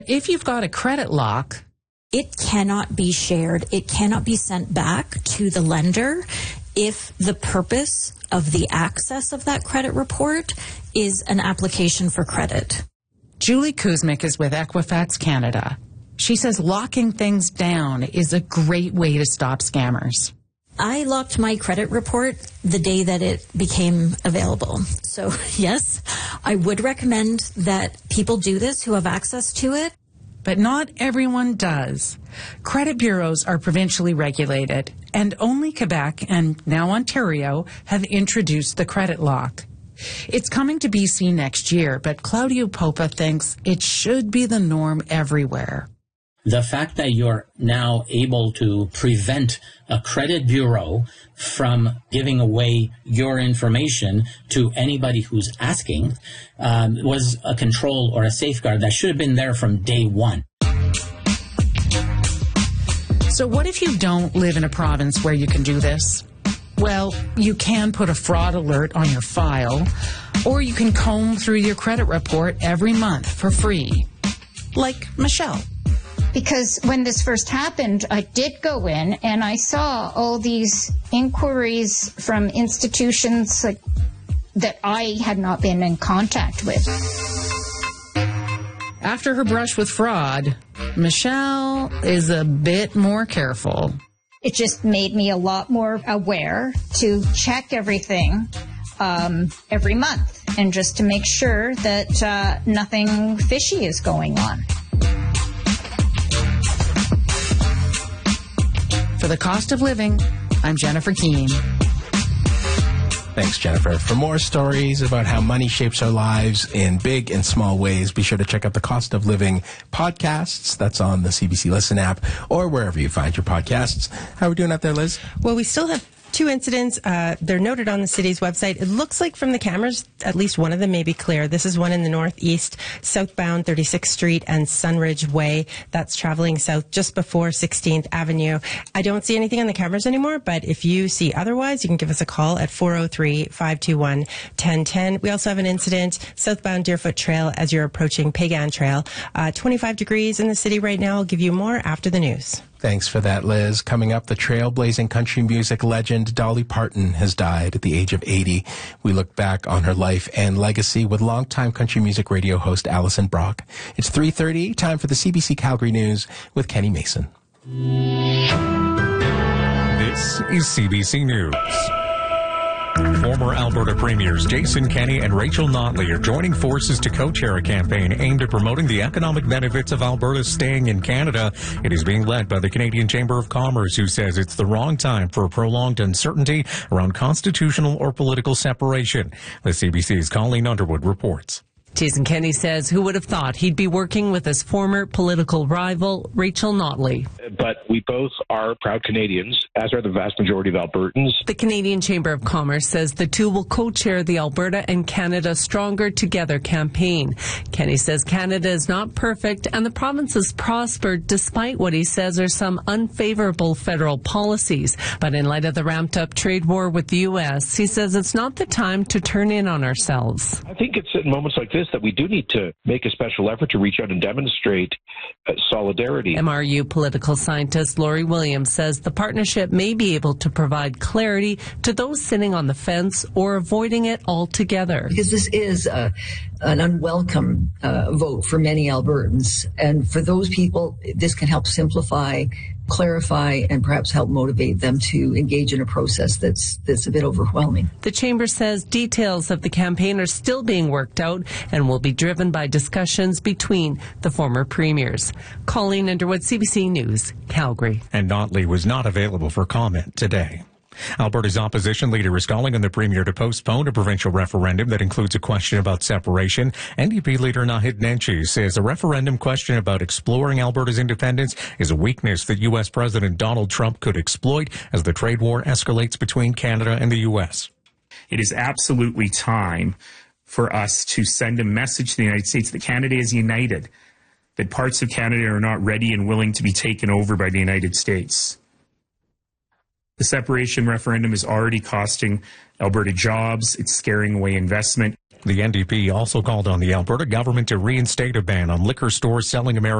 If you've got a credit lock, it cannot be shared. It cannot be sent back to the lender if the purpose of the access of that credit report is an application for credit. Julie Kuzmic is with Equifax Canada. She says locking things down is a great way to stop scammers. I locked my credit report the day that it became available. So, yes, I would recommend that people do this who have access to it. But not everyone does. Credit bureaus are provincially regulated, and only Quebec and now Ontario have introduced the credit lock. It's coming to BC next year, but Claudio Popa thinks it should be the norm everywhere. The fact that you're now able to prevent a credit bureau from giving away your information to anybody who's asking was a control or a safeguard that should have been there from day one. So what if you don't live in a province where you can do this? Well, you can put a fraud alert on your file, or you can comb through your credit report every month for free. Like Michelle. Because when this first happened, I did go in and I saw all these inquiries from institutions that I had not been in contact with. After her brush with fraud, Michelle is a bit more careful. It just made me a lot more aware to check everything every month and just to make sure that nothing fishy is going on. For the Cost of Living, I'm Jennifer Keane. Thanks, Jennifer. For more stories about how money shapes our lives in big and small ways, be sure to check out the Cost of Living podcasts. That's on the CBC Listen app or wherever you find your podcasts. How are we doing out there, Liz? Well, we still have 2 incidents. They're noted on the city's website. It looks like from the cameras, at least one of them may be clear. This is one in the northeast, southbound 36th Street and Sunridge Way. That's traveling south just before 16th Avenue. I don't see anything on the cameras anymore, but if you see otherwise, you can give us a call at 403-521-1010. We also have an incident southbound Deerfoot Trail as you're approaching Pagan Trail. 25 degrees in the city right now. I'll give you more after the news. Thanks for that, Liz. Coming up, the trailblazing country music legend Dolly Parton has died at the age of 80. We look back on her life and legacy with longtime country music radio host Alison Brock. It's 3:30, time for the CBC Calgary News with Kenny Mason. This is CBC News. Former Alberta Premiers Jason Kenney and Rachel Notley are joining forces to co-chair a campaign aimed at promoting the economic benefits of Alberta staying in Canada. It is being led by the Canadian Chamber of Commerce, who says it's the wrong time for prolonged uncertainty around constitutional or political separation. The CBC's Colleen Underwood reports. Jason Kenney says who would have thought he'd be working with his former political rival, Rachel Notley. But we both are proud Canadians, as are the vast majority of Albertans. The Canadian Chamber of Commerce says the two will co-chair the Alberta and Canada Stronger Together campaign. Kenney says Canada is not perfect and the province has prospered despite what he says are some unfavorable federal policies. But in light of the ramped-up trade war with the U.S., he says it's not the time to turn in on ourselves. I think it's at moments like this that we do need to make a special effort to reach out and demonstrate solidarity. MRU political scientist Laurie Williams says the partnership may be able to provide clarity to those sitting on the fence or avoiding it altogether. Because this is an unwelcome vote for many Albertans. And for those people, this can help simplify, clarify, and perhaps help motivate them to engage in a process that's a bit overwhelming. The Chamber says details of the campaign are still being worked out and will be driven by discussions between the former premiers. Colleen Underwood, CBC News, Calgary. And Notley was not available for comment today. Alberta's opposition leader is calling on the Premier to postpone a provincial referendum that includes a question about separation. NDP leader Naheed Nenshi says a referendum question about exploring Alberta's independence is a weakness that U.S. President Donald Trump could exploit as the trade war escalates between Canada and the U.S. It is absolutely time for us to send a message to the United States that Canada is united, that parts of Canada are not ready and willing to be taken over by the United States. The separation referendum is already costing Alberta jobs. It's scaring away investment. The NDP also called on the Alberta government to reinstate a ban on liquor stores selling American